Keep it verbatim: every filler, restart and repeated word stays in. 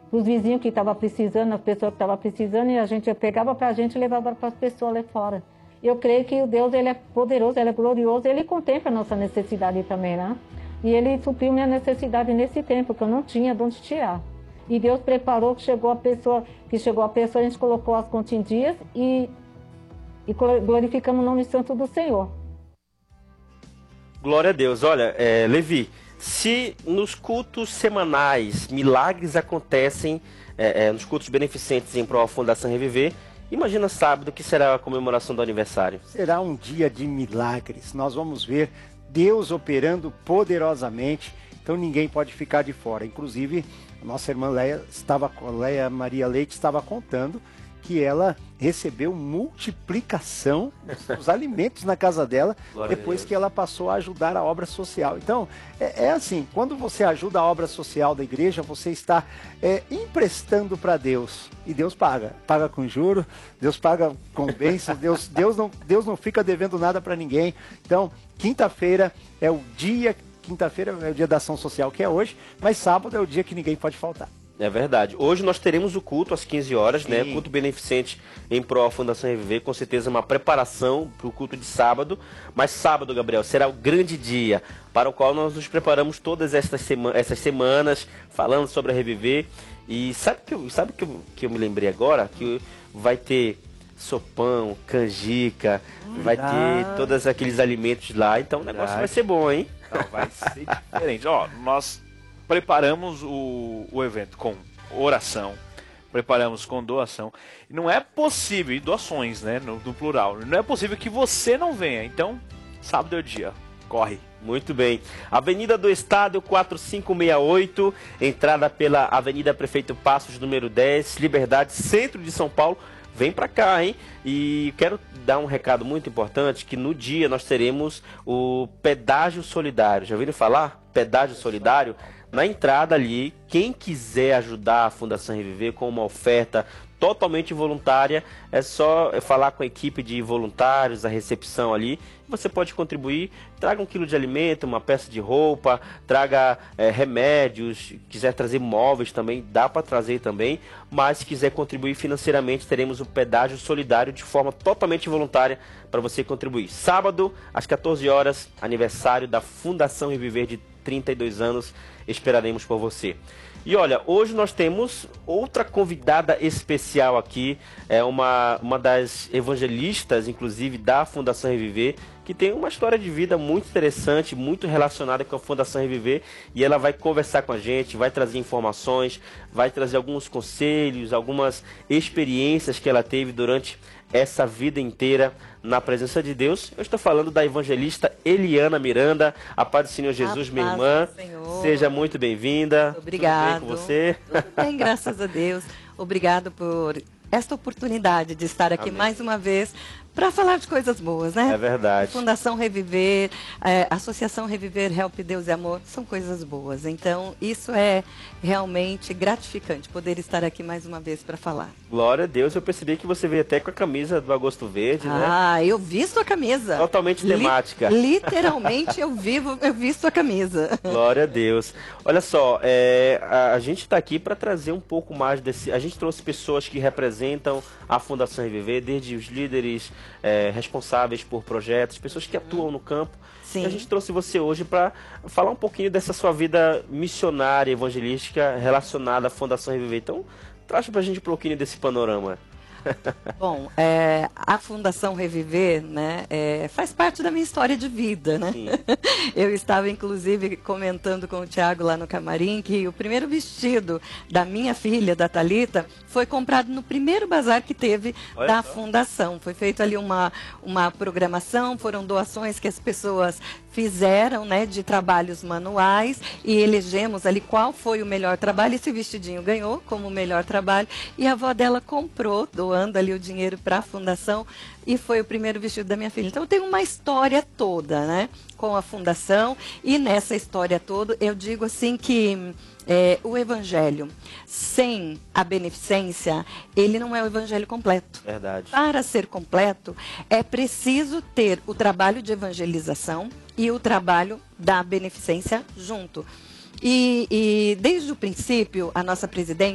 os vizinhos que estavam precisando, as pessoas que estavam precisando, e a gente pegava para a gente e levava para as pessoas lá fora. Eu creio que o Deus, ele é poderoso, ele é glorioso, ele contempla a nossa necessidade também, né? E ele supriu minha necessidade nesse tempo, que eu não tinha de onde tirar. E Deus preparou, que chegou a pessoa, que chegou a pessoa, a gente colocou as contas em dias e, e glorificamos o nome santo do Senhor. Glória a Deus. Olha, é, Levi, se nos cultos semanais milagres acontecem, é, é, nos cultos beneficentes em prol da Fundação Reviver, imagina sábado que será a comemoração do aniversário. Será um dia de milagres. Nós vamos ver Deus operando poderosamente, então ninguém pode ficar de fora. Inclusive, a nossa irmã Leia, estava, Leia Maria Leite estava contando que ela recebeu multiplicação dos alimentos na casa dela, Glória depois que ela passou a ajudar a obra social. Então, é, é assim, quando você ajuda a obra social da igreja, você está é, emprestando para Deus, e Deus paga. Paga com juros, Deus paga com bênçãos, Deus, Deus, não, Deus não fica devendo nada para ninguém. Então, quinta-feira é o dia, quinta-feira é o dia da ação social, que é hoje, mas sábado é o dia que ninguém pode faltar. É verdade. Hoje nós teremos o culto às quinze horas, Sim. né? Culto beneficente em prol da Fundação Reviver, com certeza uma preparação para o culto de sábado. Mas sábado, Gabriel, será o grande dia para o qual nós nos preparamos todas essas, sema essas semanas, falando sobre a Reviver. E sabe que eu, sabe que eu, que eu me lembrei agora? Que vai ter sopão, canjica, hum, vai ah. ter todos aqueles alimentos lá. Então o negócio Verdade. vai ser bom, hein? Não, vai ser diferente. Ó, nós preparamos o, o evento com oração, preparamos com doação. Não é possível, e doações, né, no, no plural, não é possível que você não venha. Então, sábado é o dia, corre. Muito bem. Avenida do Estádio quatro cinco seis oito, entrada pela Avenida Prefeito Passos, número dez, Liberdade, centro de São Paulo. Vem pra cá, hein? E quero dar um recado muito importante, que no dia nós teremos o pedágio solidário. Já ouviram falar? Pedágio solidário? Na entrada ali, quem quiser ajudar a Fundação Reviver com uma oferta totalmente voluntária, é só falar com a equipe de voluntários, a recepção ali. Você pode contribuir, traga um quilo de alimento, uma peça de roupa, traga é, remédios, quiser trazer móveis também, dá para trazer também, mas se quiser contribuir financeiramente, teremos o pedágio solidário de forma totalmente voluntária para você contribuir. Sábado, às quatorze horas, aniversário da Fundação Reviver de trinta e dois anos, esperaremos por você. E olha, hoje nós temos outra convidada especial aqui, é uma, uma das evangelistas, inclusive, da Fundação Reviver, que tem uma história de vida muito interessante, muito relacionada com a Fundação Reviver, e ela vai conversar com a gente, vai trazer informações, vai trazer alguns conselhos, algumas experiências que ela teve durante essa vida inteira na presença de Deus. Eu estou falando da evangelista Eliana Miranda. A paz do Senhor Jesus, a minha irmã. Seja muito bem-vinda. Obrigado. Tudo bem com você? Tudo bem, graças a Deus. Obrigado por esta oportunidade de estar aqui Amém. mais uma vez para falar de coisas boas, né? É verdade. Fundação Reviver, é, Associação Reviver, Help Deus e Amor, são coisas boas. Então, isso é realmente gratificante, poder estar aqui mais uma vez para falar. Glória a Deus, eu percebi que você veio até com a camisa do Agosto Verde, ah, né? Ah, eu visto a camisa. Totalmente temática. Li literalmente, eu vivo, eu visto a camisa. Glória a Deus. Olha só, é, a, a gente está aqui para trazer um pouco mais desse... A gente trouxe pessoas que representam a Fundação Reviver, desde os líderes é, responsáveis por projetos, pessoas que atuam no campo. Sim. E a gente trouxe você hoje para falar um pouquinho dessa sua vida missionária, evangelística, relacionada à Fundação Reviver. Então, traz para a gente um pouquinho desse panorama. Bom, é, a Fundação Reviver, né, é, faz parte da minha história de vida, né? Eu estava, inclusive, comentando com o Tiago lá no camarim que o primeiro vestido da minha filha, da Thalita, foi comprado no primeiro bazar que teve Olha da só. Fundação. Foi feita ali uma, uma programação, foram doações que as pessoas fizeram, né, de trabalhos manuais, e elegemos ali qual foi o melhor trabalho. Esse vestidinho ganhou como o melhor trabalho, e a avó dela comprou, doando ali o dinheiro para a fundação, e foi o primeiro vestido da minha filha. Então, eu tenho uma história toda, né, com a fundação, e nessa história toda, eu digo assim que é, o evangelho sem a beneficência, ele não é o evangelho completo. Verdade. Para ser completo, é preciso ter o trabalho de evangelização e o trabalho da beneficência junto. E, e desde o princípio, a nossa presidente